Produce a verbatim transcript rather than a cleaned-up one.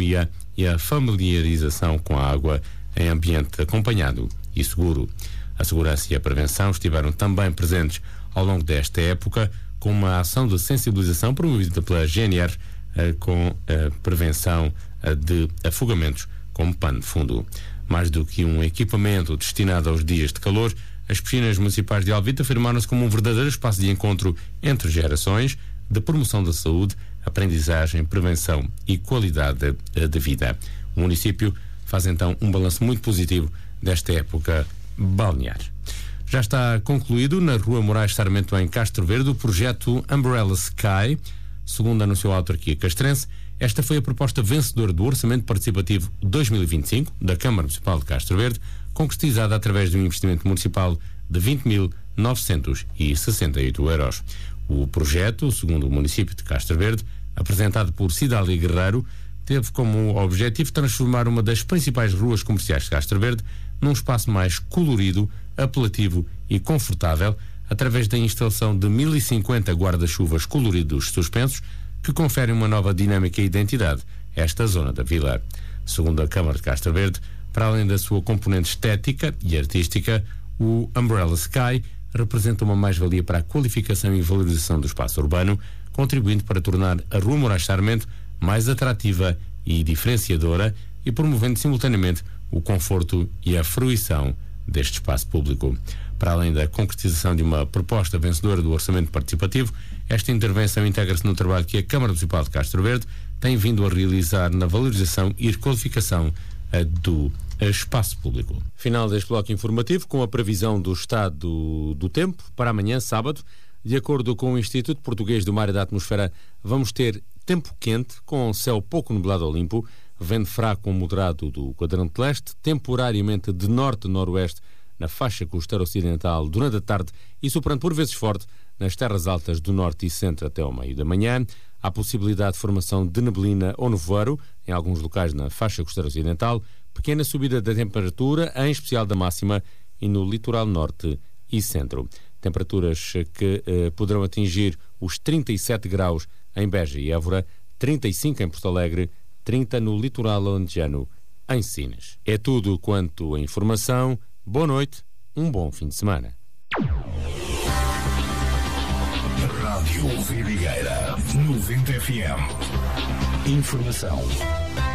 melhoria e a familiarização com a água em ambiente acompanhado e seguro. A segurança e a prevenção estiveram também presentes ao longo desta época, com uma ação de sensibilização promovida pela G N R eh, com a prevenção eh, de afogamentos como pano de fundo. Mais do que um equipamento destinado aos dias de calor, as piscinas municipais de Alvite afirmaram-se como um verdadeiro espaço de encontro entre gerações, de promoção da saúde, aprendizagem, prevenção e qualidade de vida. O município faz então um balanço muito positivo desta época balnear. Já está concluído na Rua Moraes Sarmento, em Castro Verde, o projeto Umbrella Sky. Segundo anunciou a autarquia castrense, esta foi a proposta vencedora do Orçamento Participativo dois mil e vinte e cinco da Câmara Municipal de Castro Verde, concretizada através de um investimento municipal de vinte mil novecentos e sessenta e oito euros. O projeto, segundo o município de Castro Verde, apresentado por Cidália Guerreiro, teve como objetivo transformar uma das principais ruas comerciais de Castro Verde num espaço mais colorido, apelativo e confortável, através da instalação de mil e cinquenta guarda-chuvas coloridos suspensos que conferem uma nova dinâmica e identidade a esta zona da vila. Segundo a Câmara de Castro Verde, para além da sua componente estética e artística, o Umbrella Sky representa uma mais-valia para a qualificação e valorização do espaço urbano, contribuindo para tornar a Rua Moraes Sarmento mais atrativa e diferenciadora e promovendo simultaneamente o conforto e a fruição deste espaço público. Para além da concretização de uma proposta vencedora do Orçamento Participativo, esta intervenção integra-se no trabalho que a Câmara Municipal de Castro Verde tem vindo a realizar na valorização e requalificação do espaço público. Final deste bloco informativo com a previsão do estado do tempo para amanhã, sábado. De acordo com o Instituto Português do Mar e da Atmosfera, vamos ter tempo quente, com céu pouco nublado ou limpo, vento fraco ou moderado do quadrante leste, temporariamente de norte-noroeste na faixa costeira ocidental durante a tarde e soprando por vezes forte nas terras altas do norte e centro até ao meio da manhã. Há possibilidade de formação de neblina ou nevoeiro em alguns locais na faixa costeira ocidental, pequena subida da temperatura, em especial da máxima, e no litoral norte e centro. Temperaturas que eh, poderão atingir os trinta e sete graus em Beja e Évora, trinta e cinco em Porto Alegre, trinta no litoral alentejano, em Sines. É tudo quanto a informação. Boa noite, um bom fim de semana. Rádio Vidigueira noventa F M. Informação